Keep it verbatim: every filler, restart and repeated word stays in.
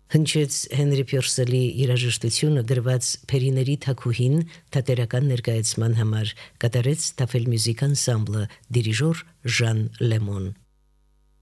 Հնչեց Հենրի Փյորսելի երաժշտությունը դրված Փերիների թագուհին թատերական ներկայացման համար կատարեց Տաֆել Մյուզիկ անսամբլը դիրիժոր Ժան Լեմոն